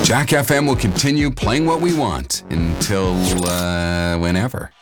Jack FM will continue playing what we want until, whenever.